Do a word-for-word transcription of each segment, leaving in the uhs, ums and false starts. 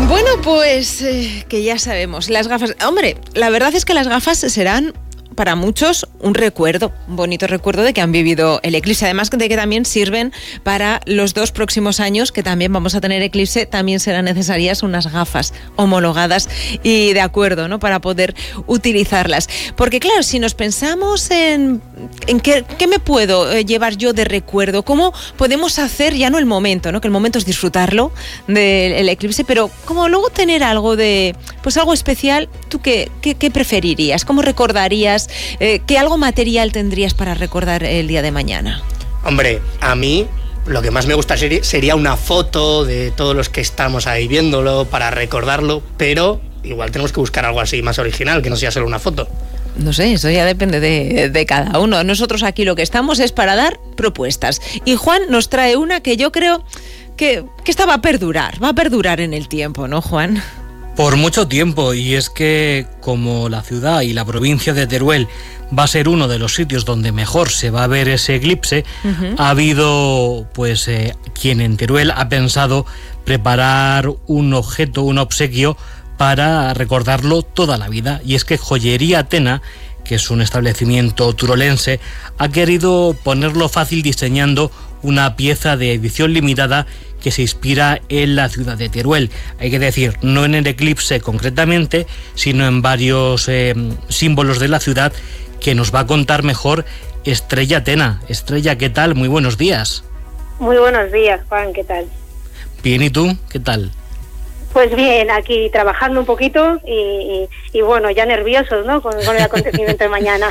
Bueno, pues eh, que ya sabemos, las gafas... Hombre, la verdad es que las gafas serán para muchos un recuerdo, un bonito recuerdo de que han vivido el eclipse, además de que también sirven para los dos próximos años que también vamos a tener eclipse, también serán necesarias unas gafas homologadas y de acuerdo, ¿no?, para poder utilizarlas. Porque claro, si nos pensamos en, en qué, qué me puedo llevar yo de recuerdo, cómo podemos hacer ya no el momento, ¿no?, que el momento es disfrutarlo del eclipse, pero como luego tener algo de, pues algo especial, ¿tú qué, qué, qué preferirías? ¿Cómo recordarías? Eh, ¿Qué algo material tendrías para recordar el día de mañana? Hombre, a mí lo que más me gusta sería, sería una foto de todos los que estamos ahí viéndolo para recordarlo, pero igual tenemos que buscar algo así más original, que no sea solo una foto. No sé, eso ya depende de, de cada uno. Nosotros aquí lo que estamos es para dar propuestas. Y Juan nos trae una que yo creo que, que esta va a perdurar, va a perdurar en el tiempo, ¿no, Juan? Por mucho tiempo, y es que como la ciudad y la provincia de Teruel va a ser uno de los sitios donde mejor se va a ver ese eclipse, uh-huh. ha habido pues eh, quien en Teruel ha pensado preparar un objeto, un obsequio para recordarlo toda la vida, y es que Joyería Atena, que es un establecimiento turolense, ha querido ponerlo fácil diseñando una pieza de edición limitada que se inspira en la ciudad de Teruel. Hay que decir, no en el eclipse concretamente, sino en varios eh, símbolos de la ciudad, que nos va a contar mejor Estrella Atena. Estrella, ¿qué tal? Muy buenos días. Muy buenos días, Juan, ¿qué tal? Bien, ¿y tú? ¿Qué tal? Pues bien, aquí trabajando un poquito y, y, y bueno, ya nerviosos, ¿no?, con, con el acontecimiento de mañana.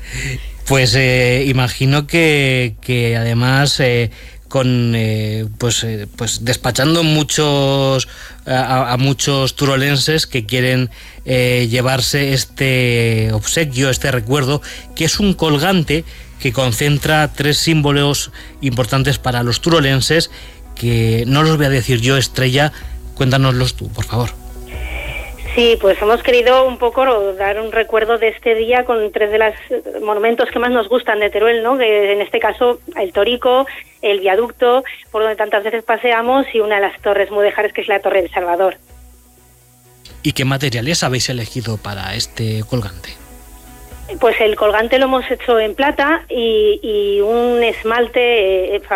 Pues eh, imagino que, que además... Eh, con eh, pues eh, pues despachando muchos a, a muchos turolenses que quieren eh, llevarse este obsequio, este recuerdo, que es un colgante que concentra tres símbolos importantes para los turolenses, que no los voy a decir yo, Estrella, cuéntanoslos tú, por favor. Sí, pues hemos querido un poco dar un recuerdo de este día con tres de los monumentos que más nos gustan de Teruel, ¿no?, que en este caso el Torico, el viaducto, por donde tantas veces paseamos, y una de las torres mudéjares, que es la Torre del Salvador. ¿Y qué materiales habéis elegido para este colgante? Pues el colgante lo hemos hecho en plata y, y un esmalte eh,